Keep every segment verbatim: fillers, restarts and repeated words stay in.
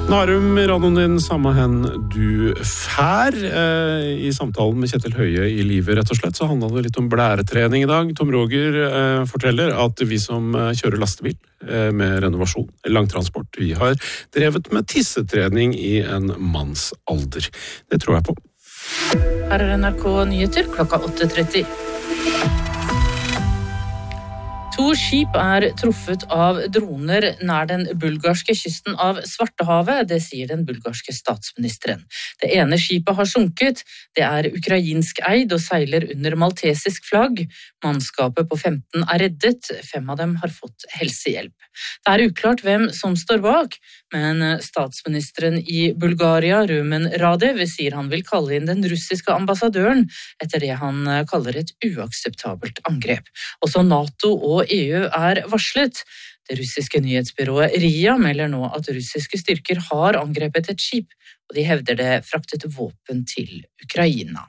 Narum, radioen din, samme hen du fær. Eh, I samtalen med Kjetil Høie i livet, rett og slett, så handler det litt om blæretrening i dag. Tom Roger eh, forteller at vi som kjører lastebil eh, med renovasjon, langtransport, vi har drevet med tissetrening i en manns alder. Det tror jeg på. Her er N R K Nyheter klokka åtte tretti. To skip er truffet av droner nær den bulgarske kysten av Svartehavet, det sier den bulgarske statsministeren. Det ene skipet har sunket, det er ukrainsk eid og seiler under maltesisk flagg. Mannskapet på femten er reddet, fem av dem har fått helsehjelp. Det er uklart hvem som står bak, men statsministeren i Bulgaria, Rumen Radev, sier han vil kalle inn den russiske ambassadøren etter det han kaller et uakseptabelt angrep. Også NATO og E U er varslet. Det russiske nyhetsbyrået R I A melder nå at russiske styrker har angrepet et skip, og de hevder det fraktet våpen til Ukraina.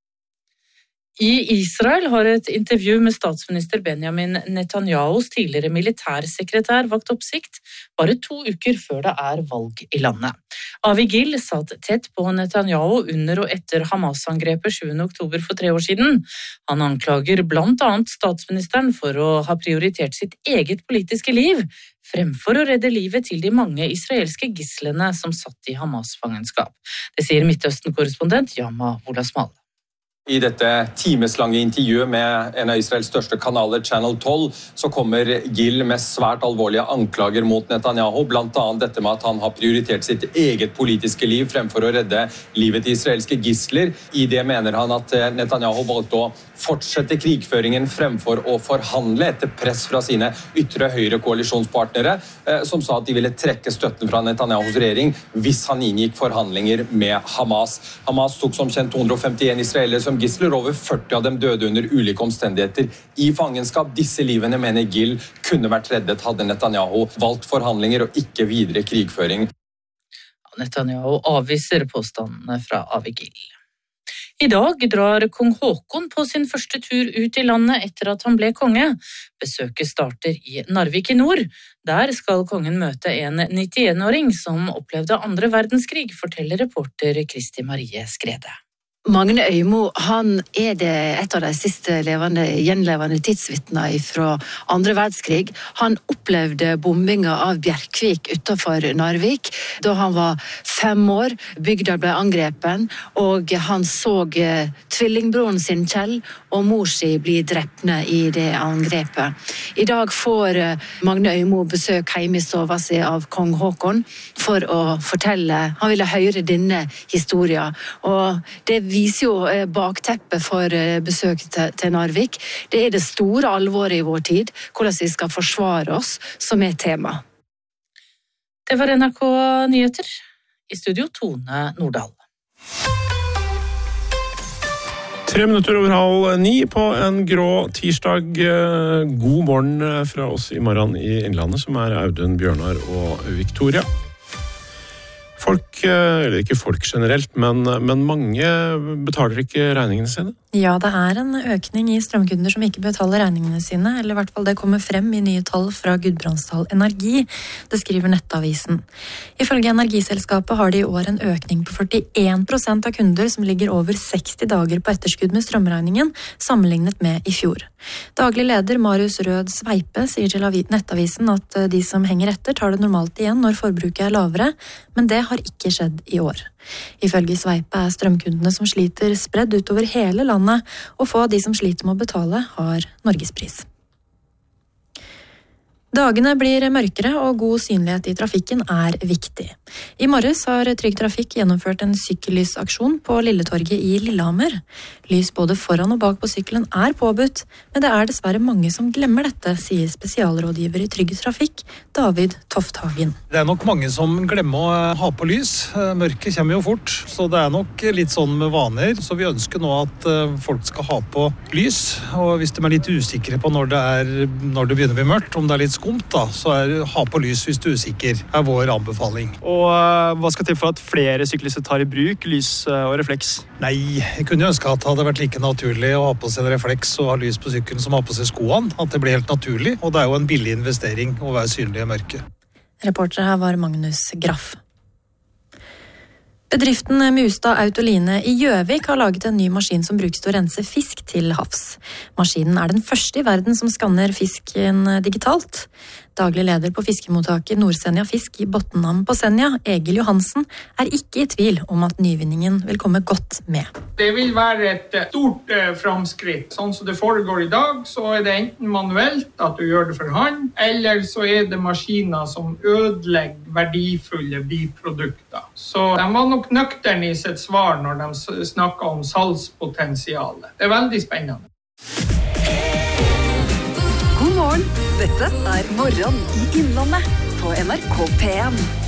I Israel har et intervju med statsminister Benjamin Netanyahus tidligere militærsekretær vakt oppsikt, bare to uker før det er valg i landet. Avi Gil satt tett på Netanyahu under og etter Hamas-angrepet sjuende oktober for tre år siden. Han anklager blant annet statsministeren for å ha prioritert sitt eget politiske liv, fremfor å redde livet til de mange israelske gislene som satt i Hamas-fangenskap. Det sier Midtøsten-korrespondent Yama Wolasmal. I dette timeslange intervjuet med en av Israels største kanaler, Channel tolv, så kommer Gil med svært alvorlige anklager mot Netanyahu, blant annet dette med at han har prioritert sitt eget politiske liv fremfor å redde livet til israelske gisler. I det mener han at Netanyahu valgte å fortsette krigføringen fremfor å forhandle etter press fra sine ytre høyre koalisjonspartnere, som sa at de ville trekke støtten fra Netanyahus regjering hvis han inngikk forhandlinger med Hamas. Hamas tok som kjent to hundre og femtien israelere som gisler, over førti av dem døde under ulike omstendigheter i fangenskap. Disse livene, mener Gil, kunne vært reddet hadde Netanyahu valgt forhandlinger og ikke videre krigføring. Netanyahu avviser påstandene fra Avi Gil. I dag drar kong Håkon på sin første tur ut i landet etter at han ble konge. Besøket starter i Narvik i nord. Der skal kongen møte en nittien-åring som opplevde andre verdenskrig, forteller reporter Kristi Marie Skrede. Magne Øymo, han er det et av de siste levende, gjenlevende tidsvitner fra andre verdenskrig. Han opplevde bombinga av Bjerkvik utenfor Narvik da han var fem år. Bygda ble angrepen, og han så tvillingbroren sin Kjell og mor si bli drepne i det angrepet. I dag får Magne Øymo besøk hjemme i stova si av kong Håkon for å fortelle. Han ville høre denne historien, og det viser jo bakteppet for besøket til Narvik. Det er det store alvoret i vår tid, hvordan vi skal forsvare oss, som er tema. Det var N R K Nyheter. I studio Tone Nordahl. Tre minutter over halv ni på en grå tirsdag. God morgen fra oss i morgen i Innlandet, som er Audun, Bjørnar og Victoria. Folk, eller ikke folk generelt, men, men mange betaler ikke regningene sine. Ja, det er en økning i strømkunder som ikke betaler regningene sine, eller i hvert fall det kommer frem i nye tall fra Gudbrandsdal Energi, det skriver Nettavisen. Ifølge Energiselskapet har de i år en økning på førtien prosent av kunder som ligger over seksti dager på etterskudd med strømregningen, sammenlignet med i fjor. Daglig leder Marius Rød Sveipe sier til Nettavisen at de som henger etter tar det normalt igjen når forbruket er lavere, men det har ikke skjedd i år. Ifølge Sveipe er strømkundene som sliter spredd utover hele landet, og få av de som sliter med å betale har Norgespris. Dagene blir mørkere, og god synlighet i trafikken er viktig. I morges har Trygg Trafikk gjennomført en sykkellysaksjon på Lilletorget i Lillehammer. Lys både foran og bak på sykkelen er påbudt, men det er dessverre mange som glemmer dette, sier spesialrådgiver i Trygg Trafikk, David Tofthagen. Det er nok mange som glemmer å ha på lys. Mørket kommer jo fort, så det er nok litt sånn med vaner. Så vi ønsker nå at folk skal ha på lys, og hvis de er litt usikre på når det, er, når det begynner å bli mørkt, om det er litt skumt, da, så er ha på lys hvis du er usikker, er vår anbefaling. Og uh, hva skal til for at flere syklister tar i bruk lys uh, og refleks? Nei, jeg kunne ønske at det hadde vært like naturlig å ha på seg en refleks og ha lys på sykkelen som å ha på seg skoene, at det blir helt naturlig, og det er jo en billig investering å være synlig i mørket. Reporter her var Magnus Graff. Bedriften Mustad Autoline i Gjøvik har laget en ny maskin som brukes til å rense fisk til havs. Maskinen er den første i verden som skanner fisken digitalt. Daglig leder på fiskemottaket Nordsenja Fisk i Botnam på Senja, Egil Johansen, er ikke i tvil om at nyvinningen vil komme godt med. Det vil være et stort framskritt. Sånn som det foregår i dag, så er det enten manuelt at du gjør det for hånd, eller så er det maskiner som ødelegger verdifulle biprodukter. Så de var nok nøkterne i sitt svar når de snakket om salgspotensialet. Det er veldig spennende. God morgen, dette er Morgen i Innlandet på N R K P en.